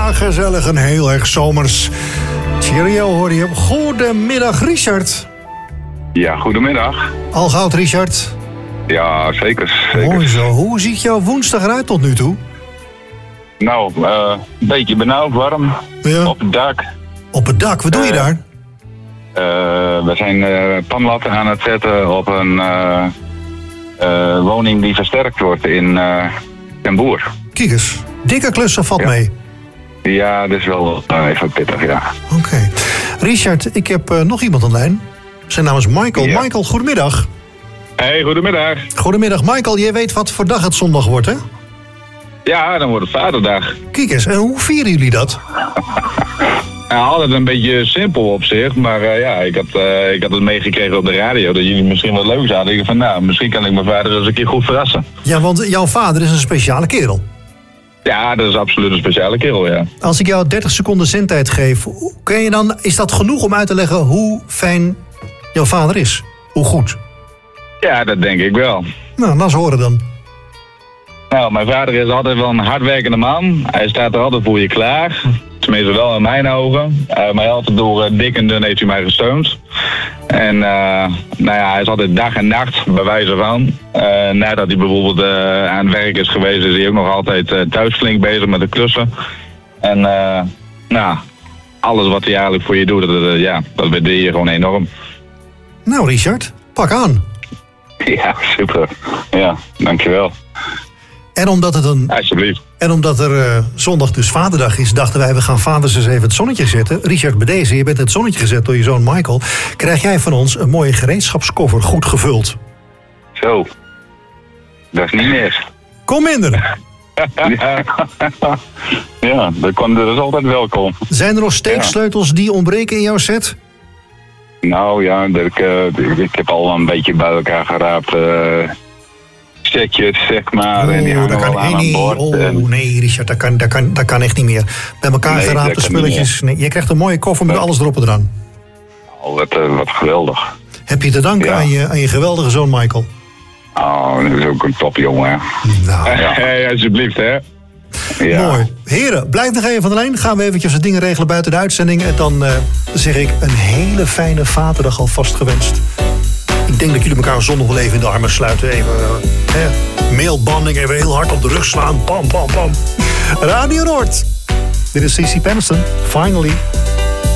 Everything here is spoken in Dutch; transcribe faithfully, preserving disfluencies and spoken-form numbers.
Ja, gezellig en heel erg zomers. Cheerio hoor je. Goedemiddag, Richard. Ja, goedemiddag. Al goud, Richard. Ja, zeker. zeker. Mooi zo. Hoe ziet jouw woensdag eruit tot nu toe? Nou, uh, een beetje benauwd, warm. Ja. Op het dak. Op het dak, wat doe je Uh, daar? Uh, we zijn uh, panlatten aan het zetten op een uh, uh, woning die versterkt wordt in uh, Den Boer. Kijk eens, dikke klussen valt Ja. mee. Ja, dat is wel uh, even pittig, ja. Oké. Okay. Richard, ik heb uh, nog iemand aan de lijn. Zijn naam is Michael. Ja. Michael, goedemiddag. Hey, goedemiddag. Goedemiddag, Michael. Jij weet wat voor dag het zondag wordt, hè? Ja, dan wordt het vaderdag. Kijk eens, en hoe vieren jullie dat? Ja, altijd een beetje simpel op zich, maar uh, ja, ik had, uh, ik had het meegekregen op de radio dat jullie misschien wat leuks hadden. Ik dacht van, nou, misschien kan ik mijn vader eens een keer goed verrassen. Ja, want jouw vader is een speciale kerel. Ja, dat is absoluut een speciale kerel, ja. Als ik jou dertig seconden zendtijd geef, kun je dan, is dat genoeg om uit te leggen hoe fijn jouw vader is? Hoe goed? Ja, dat denk ik wel. Nou, laat eens horen dan. Nou, mijn vader is altijd wel een hardwerkende man. Hij staat er altijd voor je klaar. Tenminste wel in mijn ogen. Uh, maar altijd door uh, dik en dun heeft hij mij gesteund. En uh, nou ja, hij is altijd dag en nacht bij wijze van. Uh, nadat hij bijvoorbeeld uh, aan het werk is geweest, is hij ook nog altijd uh, thuis flink bezig met de klussen. En uh, nou, alles wat hij eigenlijk voor je doet, dat, uh, ja, dat waardeer je gewoon enorm. Nou, Richard, pak aan. Ja, super. Ja, dankjewel. En omdat, het een, Alsjeblieft. en omdat er uh, zondag dus vaderdag is, dachten wij, we gaan vaders eens even het zonnetje zetten. Richard, bij deze, je bent het zonnetje gezet door je zoon Michael. Krijg jij van ons een mooie gereedschapskoffer, goed gevuld. Zo. Dat is niet meer. Kom minder. Ja, ja dat, kon, dat is altijd welkom. Zijn er nog steeksleutels die ontbreken in jouw set? Nou ja, dat ik, uh, ik heb al een beetje bij elkaar geraapt. Uh, setjes, zeg maar. Oh, en die hangen dat kan, wel aan nee, een bord. oh, en... nee, Richard, dat kan, dat, kan, dat kan echt niet meer. Bij elkaar Nee, geraapte dat kan spulletjes. Nee, je krijgt een mooie koffer met Nee. alles erop en eraan. Oh, wat, uh, wat geweldig. Heb je te danken Ja. aan, je, aan je geweldige zoon Michael? Oh, dat is ook een topjongen, hè. Nou, Ja. Hey, alsjeblieft, hè. Ja. mooi. Heren, blijf nog even van de lijn. Gaan we eventjes de dingen regelen buiten de uitzending. En dan uh, zeg ik een hele fijne vaderdag alvast gewenst. Ik denk dat jullie elkaar zondag wel even in de armen sluiten. Even, uh, hè, mailbanding, even heel hard op de rug slaan. Pam, pam, pam. Radio Noord. Dit is C C Peniston. Finally.